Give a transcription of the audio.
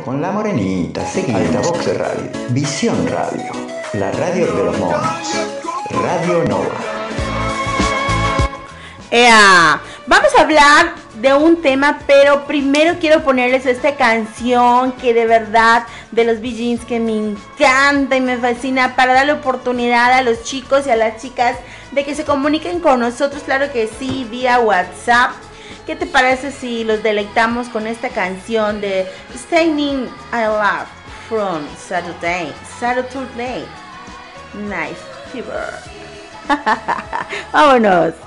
con la morenita, seguida. Altavox de radio, Visión Radio, la radio de los monos, Radio Nova. Vamos a hablar de un tema, pero primero quiero ponerles esta canción que de verdad de los Bee Gees que me encanta y me fascina, para darle oportunidad a los chicos y a las chicas de que se comuniquen con nosotros, claro que sí, vía WhatsApp. ¿Qué te parece si los deleitamos con esta canción de Standing I Love from Saturday Night Fever? Vámonos.